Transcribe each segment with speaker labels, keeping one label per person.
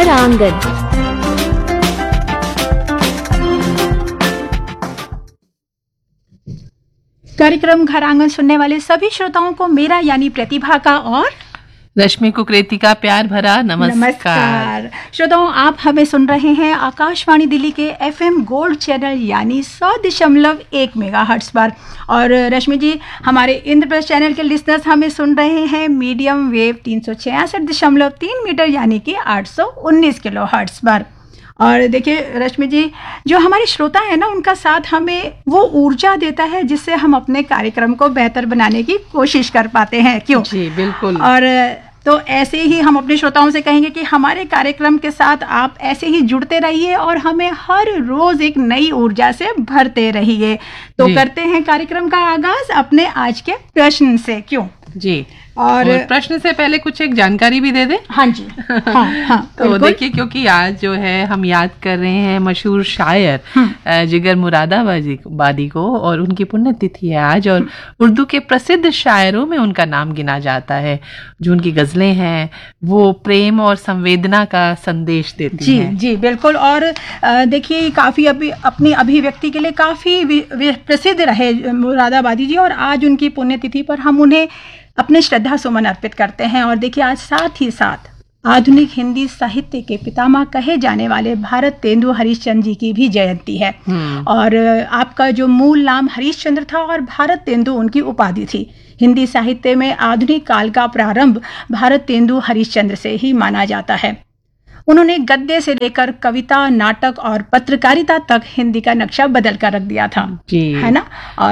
Speaker 1: घर आंगन।
Speaker 2: कार्यक्रम घर आंगन सुनने वाले सभी श्रोताओं को मेरा यानी प्रतिभा का और
Speaker 3: रश्मि कुकरेती का प्यार भरा नमस्कार।
Speaker 2: श्रोताओं, आप हमें सुन रहे हैं आकाशवाणी दिल्ली के FM गोल्ड चैनल यानी 100.1 मेगाहर्ट्ज पर। और रश्मि जी, हमारे इंद्रप्रस्थ चैनल के लिसनर्स हमें सुन रहे हैं मीडियम वेव 366.3 मीटर यानी कि 819 किलो हर्ट्ज पर। और देखिए रश्मि जी, जो हमारे श्रोता हैं ना, उनका साथ हमें वो ऊर्जा देता है जिससे हम अपने कार्यक्रम को बेहतर बनाने की कोशिश कर पाते हैं, क्यों?
Speaker 3: जी बिल्कुल।
Speaker 2: और तो ऐसे ही हम अपने श्रोताओं से कहेंगे कि हमारे कार्यक्रम के साथ आप ऐसे ही जुड़ते रहिए और हमें हर रोज एक नई ऊर्जा से भरते रहिए। तो करते हैं कार्यक्रम का आगाज अपने आज के प्रश्न से, क्यों?
Speaker 3: जी। और प्रश्न से पहले कुछ एक जानकारी भी दे दें।
Speaker 2: हाँ जी। हाँ,
Speaker 3: तो देखिए, क्योंकि आज जो है हम याद कर रहे हैं मशहूर शायर जिगर मुरादाबादी को, और उनकी पुण्यतिथि है आज। और उर्दू के प्रसिद्ध शायरों में उनका नाम गिना जाता है। जो उनकी गजलें हैं वो प्रेम और संवेदना का संदेश देती हैं।
Speaker 2: जी बिल्कुल। और देखिए, काफी अपनी अभिव्यक्ति के लिए काफी प्रसिद्ध रहे मुरादाबादी जी, और आज उनकी पुण्यतिथि पर हम उन्हें अपने श्रद्धा सुमन अर्पित करते हैं। और देखिए, आज साथ ही साथ आधुनिक हिंदी साहित्य के पितामह कहे जाने वाले भारत तेंदु हरिश्चंद्र जी की भी जयंती है। और आपका जो मूल नाम हरिश्चंद्र था और भारत तेंदु उनकी उपाधि थी। हिंदी साहित्य में आधुनिक काल का प्रारंभ भारत तेंदु हरिश्चंद्र से ही माना जाता है। उन्होंने गद्य से लेकर कविता, नाटक और पत्रकारिता तक हिंदी का नक्शा बदल कर रख दिया था, है ना?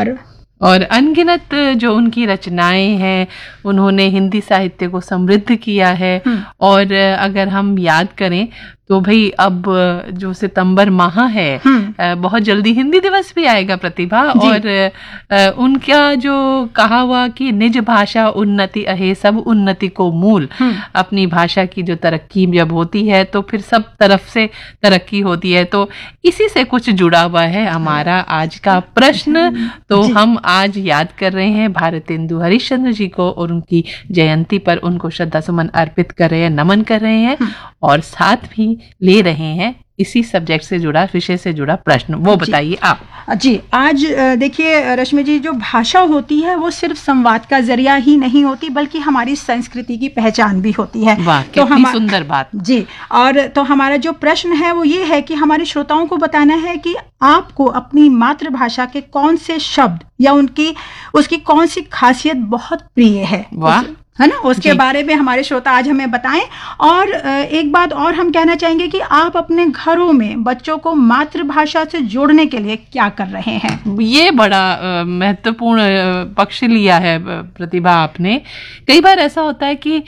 Speaker 3: और अनगिनत जो उनकी रचनाएं हैं, उन्होंने हिंदी साहित्य को समृद्ध किया है। और अगर हम याद करें तो भाई, अब जो सितंबर माह है, बहुत जल्दी हिंदी दिवस भी आएगा प्रतिभा। और उनका जो कहा हुआ कि निज भाषा उन्नति अहे सब उन्नति को मूल, अपनी भाषा की जो तरक्की जब होती है तो फिर सब तरफ से तरक्की होती है। तो इसी से कुछ जुड़ा हुआ है हमारा आज का प्रश्न। तो हम आज याद कर रहे हैं भारत तेंदु हरिश्चंद्र जी को, और उनकी जयंती पर उनको श्रद्धा सुमन अर्पित कर रहे हैं, नमन कर रहे हैं, और साथ भी ले रहे हैं इसी सब्जेक्ट से जुड़ा, विषय से जुड़ा प्रश्न। वो बताइए आप।
Speaker 2: जी, आज देखिए रश्मि जी, जो भाषा होती है वो सिर्फ संवाद का जरिया ही नहीं होती, बल्कि हमारी संस्कृति की पहचान भी होती है।
Speaker 3: वाह, कितनी सुंदर बात।
Speaker 2: जी। और तो हमारा जो प्रश्न है वो ये है कि हमारे श्रोताओं को बताना है कि आपको अपनी मातृभाषा के कौन से शब्द या उसकी कौन सी खासियत बहुत प्रिय है।
Speaker 3: वाह,
Speaker 2: है ना? उसके बारे में हमारे श्रोता आज हमें बताएं। और एक बात और हम कहना चाहेंगे कि आप अपने घरों में बच्चों को मातृभाषा से जोड़ने के लिए क्या कर रहे हैं? ये
Speaker 3: बड़ा महत्वपूर्ण पक्ष लिया है प्रतिभा आपने। कई बार ऐसा होता है कि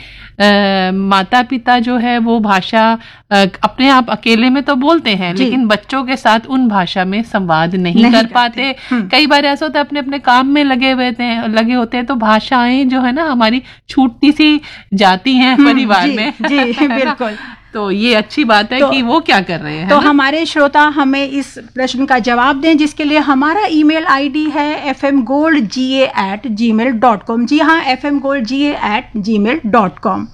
Speaker 3: माता पिता जो है वो भाषा अपने आप अकेले में तो बोलते हैं, लेकिन बच्चों के साथ उन भाषा में संवाद नहीं कर पाते। कई बार ऐसा होता है अपने अपने काम में लगे होते हैं, तो भाषाएं जो है ना हमारी छूटती सी जाती हैं परिवार में।
Speaker 2: जी बिल्कुल।
Speaker 3: तो ये अच्छी बात है कि वो क्या कर रहे हैं।
Speaker 2: तो हमारे श्रोता हमें इस प्रश्न का जवाब दें, जिसके लिए हमारा ईमेल आईडी है fmgoldga@gmail.com। जी हाँ, fmgoldga@gmail.com।